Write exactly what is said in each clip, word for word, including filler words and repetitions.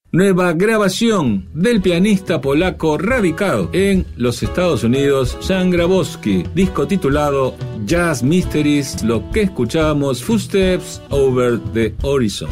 Nueva grabación del pianista polaco radicado en los Estados Unidos, Jan Grabowski, disco titulado Jazz Mysteries, lo que escuchamos, Footsteps Over the Horizon.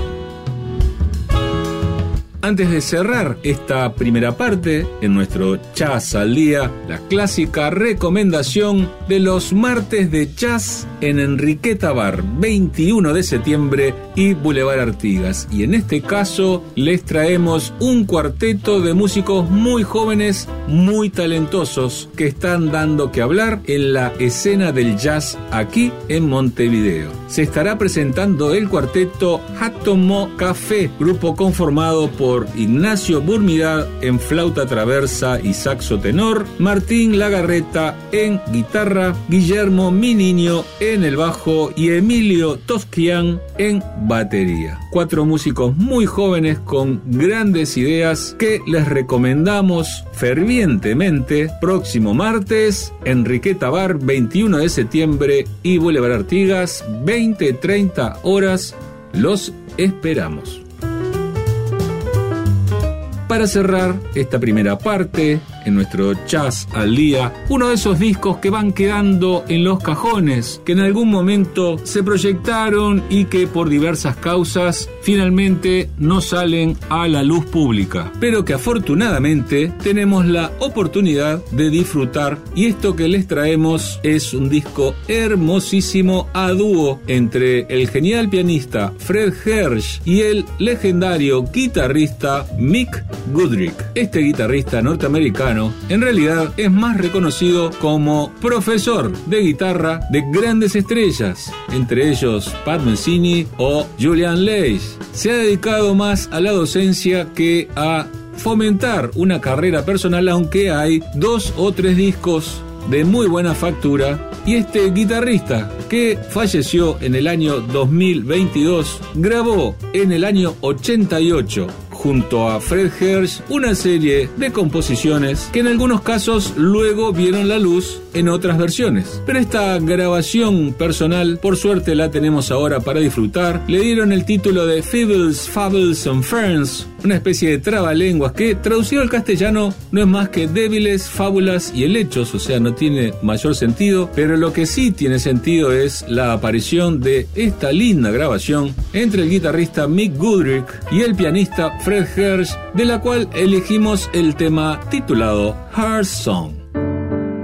Antes de cerrar esta primera parte, en nuestro Jazz al Día, la clásica recomendación de los martes de jazz en Enriqueta Bar, veintiuno de septiembre y Boulevard Artigas. Y en este caso les traemos un cuarteto de músicos muy jóvenes, muy talentosos, que están dando que hablar en la escena del jazz aquí en Montevideo. Se estará presentando el cuarteto Hatomo Café, grupo conformado por Ignacio Burmidad en flauta traversa y saxo tenor, Martín Lagarreta en guitarra, Guillermo Miniño en el bajo y Emilio Tosquian en batería. Cuatro músicos muy jóvenes con grandes ideas que les recomendamos fervientemente. Próximo martes, Enriqueta Bar, veintiuno de septiembre y Boulevard Artigas, veinte treinta horas. Los esperamos. Para cerrar esta primera parte, en nuestro Jazz al Día, uno de esos discos que van quedando en los cajones, que en algún momento se proyectaron y que por diversas causas finalmente no salen a la luz pública, pero que afortunadamente tenemos la oportunidad de disfrutar, y esto que les traemos es un disco hermosísimo a dúo entre el genial pianista Fred Hersch y el legendario guitarrista Mick Goodrick. Este guitarrista norteamericano en realidad es más reconocido como profesor de guitarra de grandes estrellas, entre ellos Pat Metheny o Julian Lage. Se ha dedicado más a la docencia que a fomentar una carrera personal, aunque hay dos o tres discos de muy buena factura. Y este guitarrista, que falleció en el año dos mil veintidós, grabó en el año ochenta y ocho junto a Fred Hersch una serie de composiciones que en algunos casos luego vieron la luz en otras versiones. Pero esta grabación personal, por suerte, la tenemos ahora para disfrutar. Le dieron el título de Fibbles, Fables and Ferns, una especie de trabalenguas que, traducido al castellano, no es más que débiles, fábulas y helechos, o sea, no tiene mayor sentido, pero lo que sí tiene sentido es la aparición de esta linda grabación entre el guitarrista Mick Goodrick y el pianista Fred Hersch, de la cual elegimos el tema titulado Heart Song.